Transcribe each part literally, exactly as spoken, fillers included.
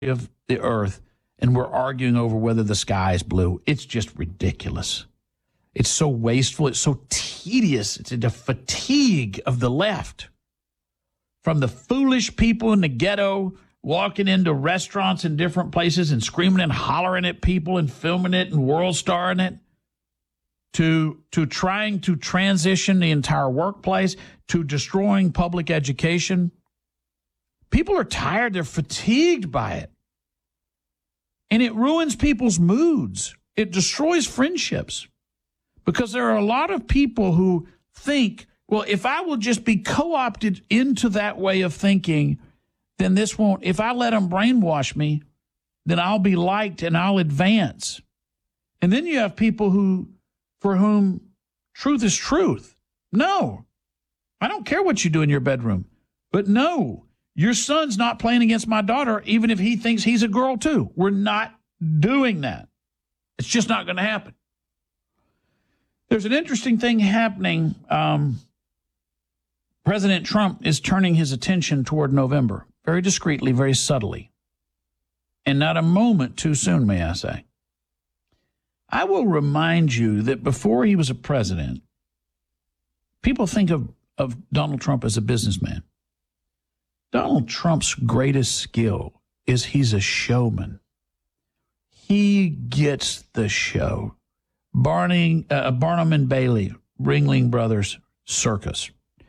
of the earth, and we're arguing over whether the sky is blue. It's just ridiculous. It's so wasteful. It's so tedious. It's the fatigue of the left. From the foolish people in the ghetto walking into restaurants in different places and screaming and hollering at people and filming it and world starring it, to, to trying to transition the entire workplace, to destroying public education. People are tired. They're fatigued by it. And it ruins people's moods. It destroys friendships. Because there are a lot of people who think, well, if I will just be co-opted into that way of thinking, then this won't, if I let them brainwash me, then I'll be liked and I'll advance. And then you have people who, for whom truth is truth. No, I don't care what you do in your bedroom, but no, your son's not playing against my daughter, even if he thinks he's a girl too. We're not doing that. It's just not going to happen. There's an interesting thing happening. Um, President Trump is turning his attention toward November, very discreetly, very subtly, and not a moment too soon, may I say. I will remind you that before he was a president, people think of, of Donald Trump as a businessman. Donald Trump's greatest skill is he's a showman. He gets the show. Barney, uh, Barnum and Bailey, Ringling Brothers Circus.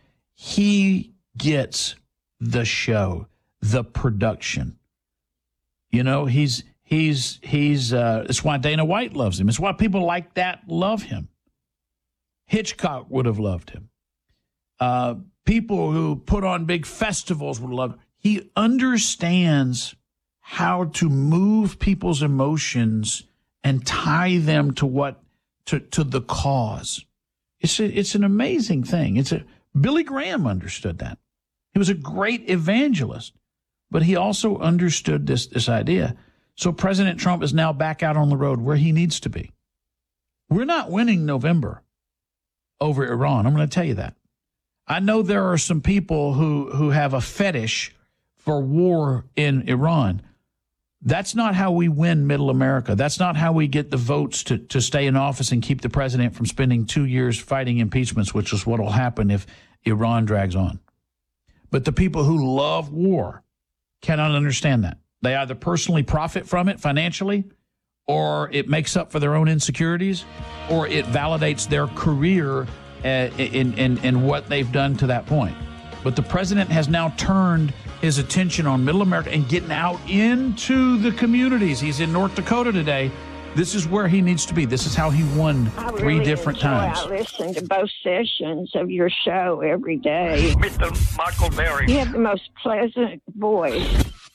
He gets the show, the production. You know, he's he's he's. Uh, it's why Dana White loves him. It's why people like that love him. Hitchcock would have loved him. Uh, people who put on big festivals would love him. He understands how to move people's emotions and tie them to what to to the cause. It's a, it's an amazing thing. It's a Billy Graham understood that. He was a great evangelist, but he also understood this this idea. So President Trump is now back out on the road where he needs to be. We're not winning November over Iran. I'm going to tell you that. I know there are some people who who have a fetish for war in Iran. That's not how we win middle America. That's not how we get the votes to, to stay in office and keep the president from spending two years fighting impeachments, which is what will happen if Iran drags on. But the people who love war cannot understand that. They either personally profit from it financially, or it makes up for their own insecurities, or it validates their career uh, in, in, in what they've done to that point. But the president has now turned his attention on middle America and getting out into the communities. He's in North Dakota today. This is where he needs to be. This is how he won I three really different enjoy, times. I listen to both sessions of your show every day. Mister Michael Berry. You have the most pleasant voice.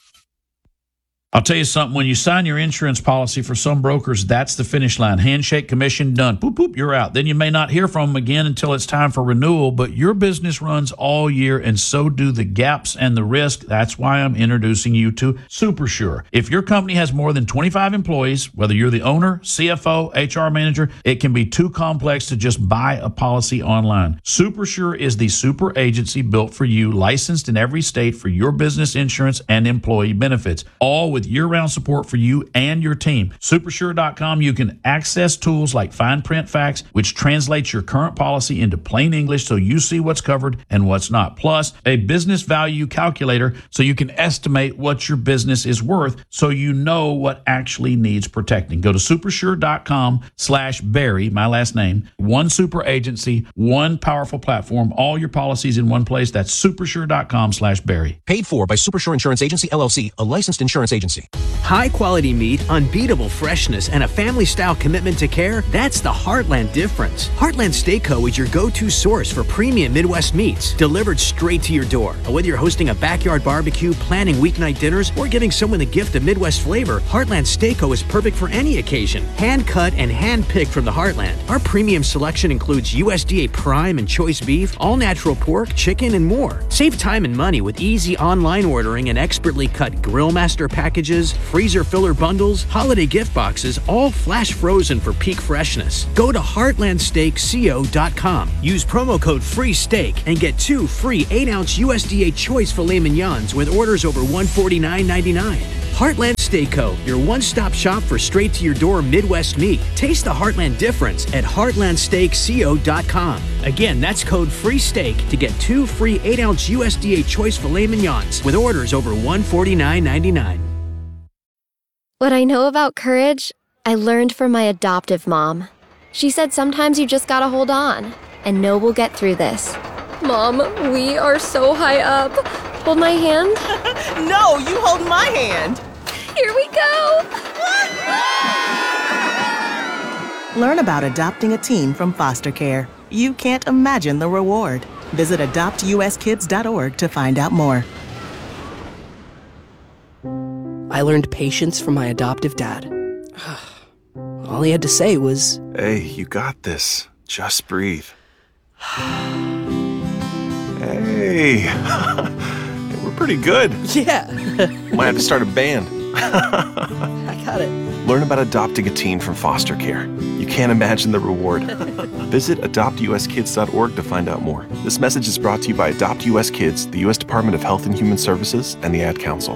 I'll tell you something. When you sign your insurance policy for some brokers, that's the finish line. Handshake, commission, done. Boop, boop, you're out. Then you may not hear from them again until it's time for renewal, but your business runs all year, and so do the gaps and the risk. That's why I'm introducing you to SuperSure. If your company has more than twenty-five employees, whether you're the owner, C F O, H R manager, it can be too complex to just buy a policy online. SuperSure is the super agency built for you, licensed in every state for your business insurance and employee benefits, all with year-round support for you and your team. Supersure dot com, you can access tools like Fine Print Facts, which translates your current policy into plain English so you see what's covered and what's not. Plus, a business value calculator so you can estimate what your business is worth so you know what actually needs protecting. Go to supersure dot com slash Barry, my last name, one super agency, one powerful platform, all your policies in one place. That's supersure dot com slash Barry. Paid for by Supersure Insurance Agency, L L C, a licensed insurance agency. High quality meat, unbeatable freshness, and a family style commitment to care, that's the Heartland difference. Heartland Steak Co. is your go-to source for premium Midwest meats, delivered straight to your door. Whether you're hosting a backyard barbecue, planning weeknight dinners, or giving someone the gift of Midwest flavor, Heartland Steak Co. is perfect for any occasion. Hand cut and hand picked from the Heartland. Our premium selection includes U S D A prime and choice beef, all natural pork, chicken, and more. Save time and money with easy online ordering and expertly cut Grill Master packages, freezer filler bundles, holiday gift boxes, all flash frozen for peak freshness. Go to heartland steak co dot com. Use promo code FREESTEAK and get two free eight ounce U S D A choice filet mignons with orders over one forty-nine ninety-nine. Heartland Steak Co., your one-stop shop for straight-to-your-door Midwest meat. Taste the Heartland difference at heartland steak co dot com. Again, that's code FREESTEAK to get two free eight-ounce U S D A choice filet mignons with orders over one hundred forty-nine ninety-nine. What I know about courage, I learned from my adoptive mom. She said sometimes you just gotta hold on and know we'll get through this. Mom, we are so high up. Hold my hand. No, you hold my hand. Here we go. Learn about adopting a teen from foster care. You can't imagine the reward. Visit adopt u s kids dot org to find out more. I learned patience from my adoptive dad. All he had to say was, "Hey, you got this. Just breathe." Hey, we're pretty good. yeah. Might have to start a band. I got it. Learn about adopting a teen from foster care. You can't imagine the reward. Visit adopt u s kids dot org to find out more. This message is brought to you by Adopt U S Kids, the U S Department of Health and Human Services, and the Ad Council.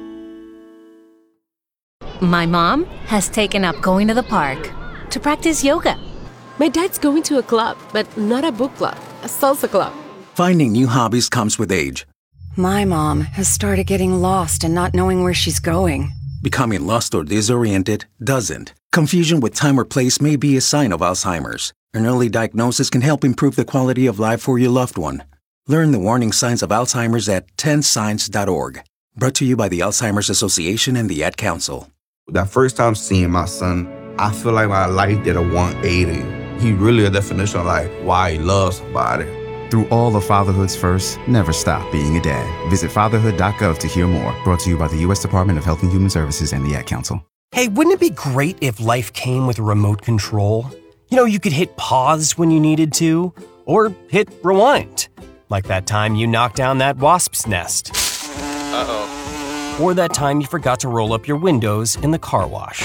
My mom has taken up going to the park to practice yoga. My dad's going to a club, but not a book club, a salsa club. Finding new hobbies comes with age. My mom has started getting lost and not knowing where she's going. Becoming lost or disoriented doesn't. Confusion with time or place may be a sign of Alzheimer's. An early diagnosis can help improve the quality of life for your loved one. Learn the warning signs of Alzheimer's at ten signs dot org. Brought to you by the Alzheimer's Association and the Ad Council. That first time seeing my son, I feel like my life did a one eighty. He really a definition of like why he loves somebody. Through all of fatherhood's first, never stop being a dad. Visit fatherhood dot gov to hear more. Brought to you by the U S Department of Health and Human Services and the Ad Council. Hey, wouldn't it be great if life came with a remote control? You know, you could hit pause when you needed to, or hit rewind. Like that time you knocked down that wasp's nest. Uh-oh. Or that time you forgot to roll up your windows in the car wash.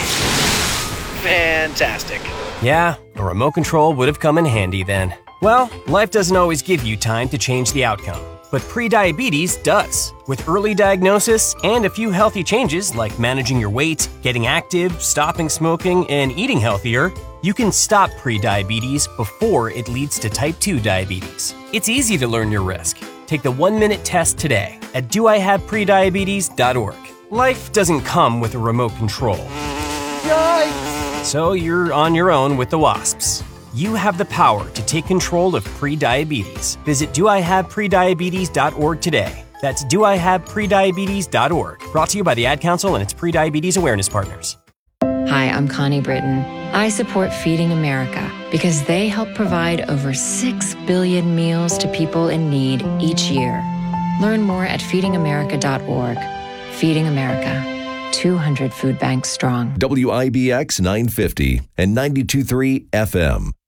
Fantastic. Yeah, a remote control would have come in handy then. Well, life doesn't always give you time to change the outcome, but prediabetes does. With early diagnosis and a few healthy changes like managing your weight, getting active, stopping smoking, and eating healthier, you can stop prediabetes before it leads to type two diabetes. It's easy to learn your risk. Take the one-minute test today at do I have prediabetes dot org. Life doesn't come with a remote control. Yikes! So you're on your own with the wasps. You have the power to take control of prediabetes. Visit do I have prediabetes dot org today. That's do I have prediabetes dot org. Brought to you by the Ad Council and its prediabetes awareness partners. Hi, I'm Connie Britton. I support Feeding America because they help provide over six billion meals to people in need each year. Learn more at feeding america dot org. Feeding America, two hundred food banks strong. W I B X nine fifty and ninety-two point three F M.